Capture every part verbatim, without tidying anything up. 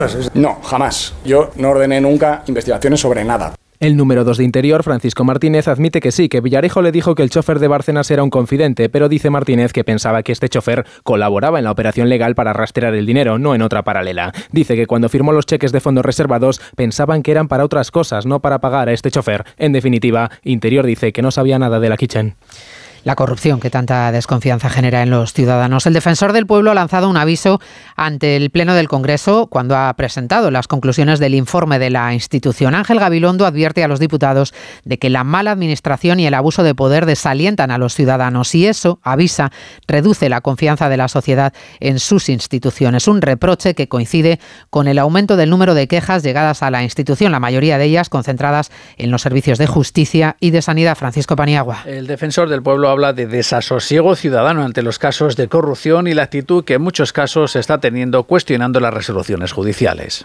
No, jamás. Yo no ordené nunca investigaciones sobre nada. El número dos de Interior, Francisco Martínez, admite que sí, que Villarejo le dijo que el chofer de Bárcenas era un confidente, pero dice Martínez que pensaba que este chofer colaboraba en la operación legal para rastrear el dinero, no en otra paralela. Dice que cuando firmó los cheques de fondos reservados pensaban que eran para otras cosas, no para pagar a este chofer. En definitiva, Interior dice que no sabía nada de la Kitchen. La corrupción que tanta desconfianza genera en los ciudadanos. El defensor del pueblo ha lanzado un aviso ante el Pleno del Congreso cuando ha presentado las conclusiones del informe de la institución. Ángel Gabilondo advierte a los diputados de que la mala administración y el abuso de poder desalientan a los ciudadanos y eso, avisa, reduce la confianza de la sociedad en sus instituciones. Un reproche que coincide con el aumento del número de quejas llegadas a la institución, la mayoría de ellas concentradas en los servicios de justicia y de sanidad. Francisco Paniagua. El defensor del pueblo habla de desasosiego ciudadano ante los casos de corrupción y la actitud que en muchos casos se está teniendo cuestionando las resoluciones judiciales.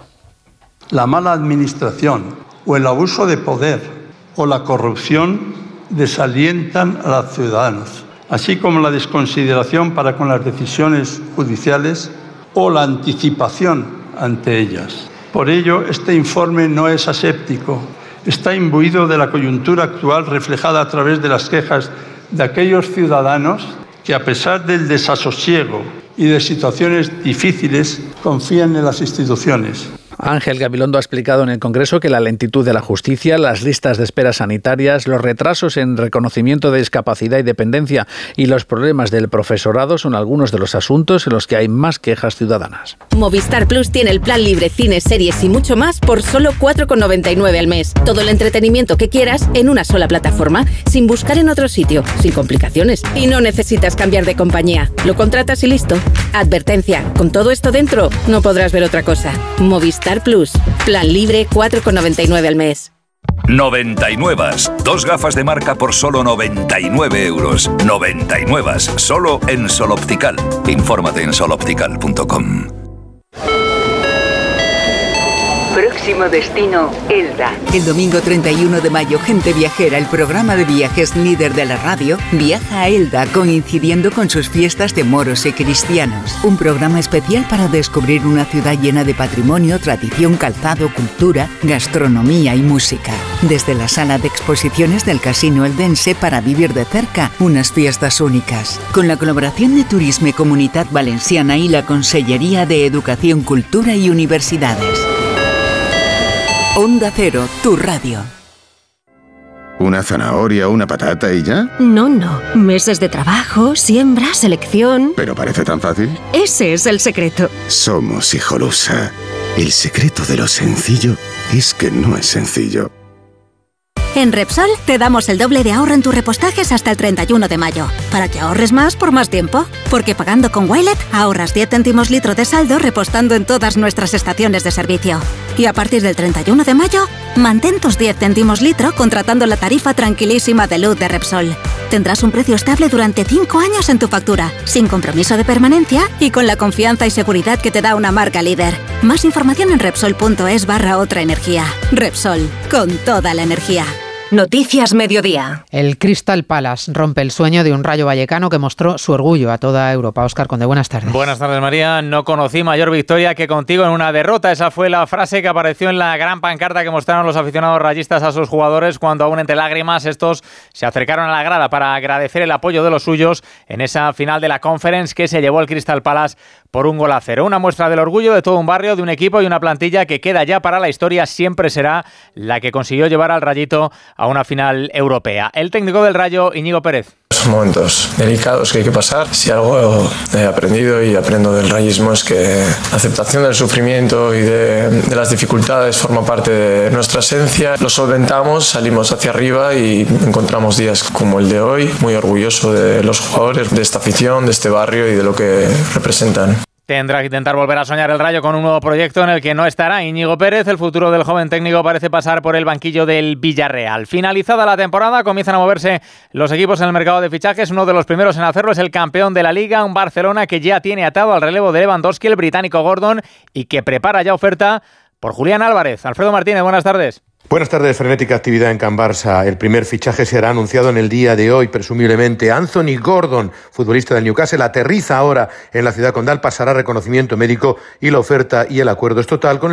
La mala administración o el abuso de poder o la corrupción desalientan a los ciudadanos, así como la desconsideración para con las decisiones judiciales o la anticipación ante ellas. Por ello, este informe no es aséptico, está imbuido de la coyuntura actual reflejada a través de las quejas de aquellos ciudadanos que, a pesar del desasosiego y de situaciones difíciles, confían en las instituciones. Ángel Gabilondo ha explicado en el Congreso que la lentitud de la justicia, las listas de espera sanitarias, los retrasos en reconocimiento de discapacidad y dependencia y los problemas del profesorado son algunos de los asuntos en los que hay más quejas ciudadanas. Movistar Plus tiene el plan libre, cines, series y mucho más por solo cuatro con noventa y nueve al mes. Todo el entretenimiento que quieras en una sola plataforma, sin buscar en otro sitio, sin complicaciones. Y no necesitas cambiar de compañía. Lo contratas y listo. Advertencia, con todo esto dentro, no podrás ver otra cosa. Movistar Plus, plan libre cuatro con noventa y nueve al mes. noventa y nueve. Dos gafas de marca por solo noventa y nueve euros. noventa y nueve. Solo en Sol Optical. Infórmate en sol optical punto com. Próximo destino, Elda. El domingo treinta y uno de mayo, Gente Viajera, el programa de viajes líder de la radio, viaja a Elda coincidiendo con sus fiestas de moros y cristianos. Un programa especial para descubrir una ciudad llena de patrimonio, tradición, calzado, cultura, gastronomía y música. Desde la sala de exposiciones del Casino Eldense para vivir de cerca unas fiestas únicas. Con la colaboración de Turisme Comunitat Valenciana y la Consellería de Educación, Cultura y Universidades. Onda Cero, tu radio. ¿Una zanahoria, una patata y ya? No, no. Meses de trabajo, siembra, selección... ¿Pero parece tan fácil? Ese es el secreto. Somos Hijolusa. El secreto de lo sencillo es que no es sencillo. En Repsol te damos el doble de ahorro en tus repostajes hasta el treinta y uno de mayo, para que ahorres más por más tiempo. Porque pagando con Wilet ahorras diez céntimos litro de saldo repostando en todas nuestras estaciones de servicio. Y a partir del treinta y uno de mayo, mantén tus diez céntimos litro contratando la tarifa tranquilísima de luz de Repsol. Tendrás un precio estable durante cinco años en tu factura, sin compromiso de permanencia y con la confianza y seguridad que te da una marca líder. Más información en Repsol.es barra otra energía. Repsol, con toda la energía. Noticias Mediodía. El Crystal Palace rompe el sueño de un Rayo Vallecano que mostró su orgullo a toda Europa. Óscar Conde, buenas tardes. Buenas tardes, María. No conocí mayor victoria que contigo en una derrota. Esa fue la frase que apareció en la gran pancarta que mostraron los aficionados rayistas a sus jugadores cuando, aún entre lágrimas, estos se acercaron a la grada para agradecer el apoyo de los suyos en esa final de la Conference que se llevó el Crystal Palace por un gol a cero. Una muestra del orgullo de todo un barrio, de un equipo y una plantilla que queda ya para la historia. Siempre será la que consiguió llevar al Rayito a una final europea. El técnico del Rayo, Íñigo Pérez. Son momentos delicados que hay que pasar. Si algo he aprendido y aprendo del rayismo es que la aceptación del sufrimiento y de, de las dificultades forma parte de nuestra esencia. Lo solventamos, salimos hacia arriba y encontramos días como el de hoy. Muy orgulloso de los jugadores, de esta afición, de este barrio y de lo que representan. Tendrá que intentar volver a soñar el Rayo con un nuevo proyecto en el que no estará Íñigo Pérez. El futuro del joven técnico parece pasar por el banquillo del Villarreal. Finalizada la temporada, comienzan a moverse los equipos en el mercado de fichajes. Uno de los primeros en hacerlo es el campeón de la Liga, un Barcelona que ya tiene atado al relevo de Lewandowski, el británico Gordon, y que prepara ya oferta por Julián Álvarez. Alfredo Martínez, buenas tardes. Buenas tardes. Frenética actividad en Can Barça. El primer fichaje será anunciado en el día de hoy, presumiblemente. Anthony Gordon, futbolista del Newcastle, aterriza ahora en la ciudad condal, pasará reconocimiento médico y la oferta y el acuerdo es total con el